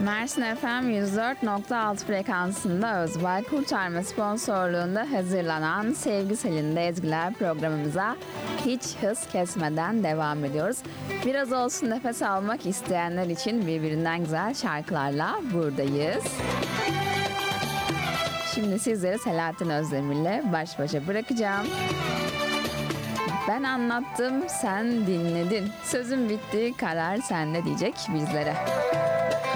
Mersin FM 104.6 frekansında Özbay Kurtarma sponsorluğunda hazırlanan Sevgi Selinde Ezgiler programımıza hiç hız kesmeden devam ediyoruz. Biraz olsun nefes almak isteyenler için birbirinden güzel şarkılarla buradayız. Şimdi sizleri Selahattin Özdemir'le baş başa bırakacağım. Ben anlattım, sen dinledin. Sözüm bitti, karar sende diyecek bizlere.